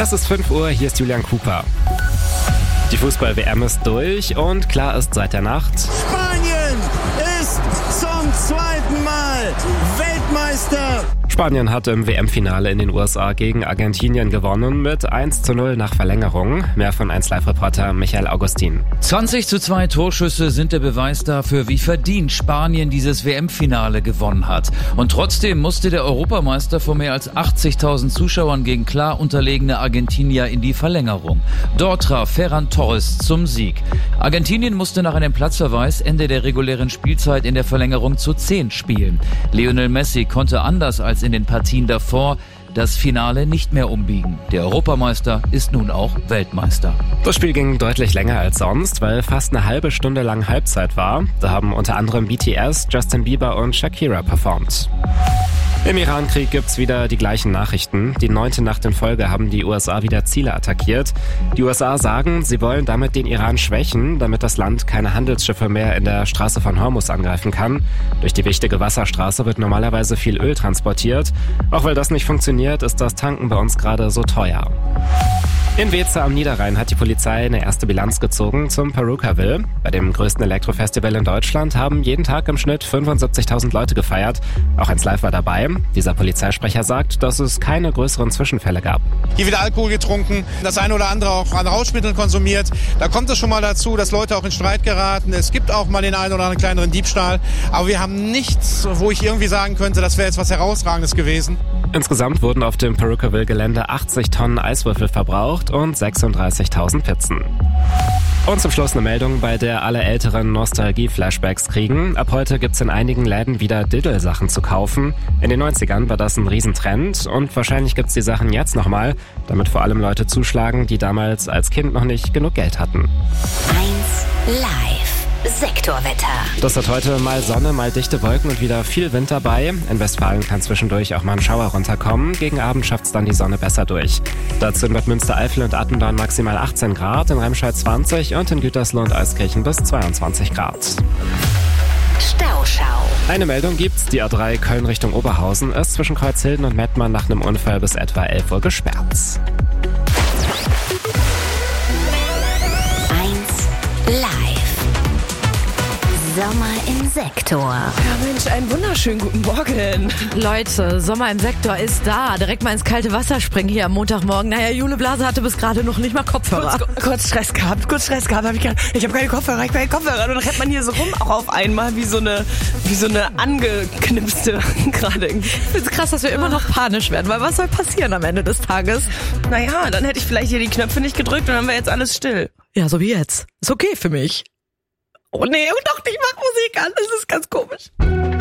Es ist 5 Uhr, hier ist Julian Cooper. Die Fußball-WM ist durch und klar ist seit der Nacht: Spanien ist zum zweiten Mal Weltmeister. Spanien hat im WM-Finale in den USA gegen Argentinien gewonnen mit 1:0 nach Verlängerung. Mehr von 1Live-Reporter Michael Augustin. 20:2 Torschüsse sind der Beweis dafür, wie verdient Spanien dieses WM-Finale gewonnen hat. Und trotzdem musste der Europameister vor mehr als 80.000 Zuschauern gegen klar unterlegene Argentinier in die Verlängerung. Dort traf Ferran Torres zum Sieg. Argentinien musste nach einem Platzverweis Ende der regulären Spielzeit in der Verlängerung zu 10 spielen. Lionel Messi konnte anders als in den Partien davor das Finale nicht mehr umbiegen. Der Europameister ist nun auch Weltmeister. Das Spiel ging deutlich länger als sonst, weil fast eine halbe Stunde lang Halbzeit war. Da haben unter anderem BTS, Justin Bieber und Shakira performt. Im Iran-Krieg gibt's wieder die gleichen Nachrichten. Die 9. Nacht in Folge haben die USA wieder Ziele attackiert. Die USA sagen, sie wollen damit den Iran schwächen, damit das Land keine Handelsschiffe mehr in der Straße von Hormuz angreifen kann. Durch die wichtige Wasserstraße wird normalerweise viel Öl transportiert. Auch weil das nicht funktioniert, ist das Tanken bei uns gerade so teuer. In Weeze am Niederrhein hat die Polizei eine erste Bilanz gezogen zum Perukaville. Bei dem größten Elektrofestival in Deutschland haben jeden Tag im Schnitt 75.000 Leute gefeiert. Auch 1Live war dabei. Dieser Polizeisprecher sagt, dass es keine größeren Zwischenfälle gab. Hier wird Alkohol getrunken, das eine oder andere auch an Rauschmitteln konsumiert. Da kommt es schon mal dazu, dass Leute auch in Streit geraten. Es gibt auch mal den einen oder anderen kleineren Diebstahl. Aber wir haben nichts, wo ich irgendwie sagen könnte, das wäre jetzt was Herausragendes gewesen. Insgesamt wurden auf dem Perukaville-Gelände 80 Tonnen Eiswürfel verbraucht und 36.000 Pizzen. Und zum Schluss eine Meldung, bei der alle Älteren Nostalgie-Flashbacks kriegen. Ab heute gibt's in einigen Läden wieder Diddle-Sachen zu kaufen. In den 90ern war das ein Riesentrend und wahrscheinlich gibt's die Sachen jetzt nochmal, damit vor allem Leute zuschlagen, die damals als Kind noch nicht genug Geld hatten. 1Live Sektorwetter. Das hat heute mal Sonne, mal dichte Wolken und wieder viel Wind dabei. In Westfalen kann zwischendurch auch mal ein Schauer runterkommen. Gegen Abend schafft's dann die Sonne besser durch. Dazu in Bad Münstereifel und Attendorn maximal 18 Grad, in Remscheid 20 und in Gütersloh und Euskirchen bis 22 Grad. Stauschau. Eine Meldung gibt's, die A3 Köln Richtung Oberhausen ist zwischen Kreuzhilden und Mettmann nach einem Unfall bis etwa 11 Uhr gesperrt. 1Live. Sommer im Sektor. Ja Mensch, einen wunderschönen guten Morgen. Leute, Sommer im Sektor ist da. Direkt mal ins kalte Wasser springen hier am Montagmorgen. Naja, Jule Blase hatte bis gerade noch nicht mal Kopfhörer. Kurz Stress gehabt. Ich habe keine Kopfhörer. Und dann rennt man hier so rum, auch auf einmal, wie so eine angeknipste gerade. Ich finde es krass, dass wir immer noch panisch werden, weil was soll passieren am Ende des Tages? Naja, dann hätte ich vielleicht hier die Knöpfe nicht gedrückt und dann wäre jetzt alles still. Ja, so wie jetzt. Ist okay für mich. Oh nee, und doch, ich mach Musik an. Das ist ganz komisch.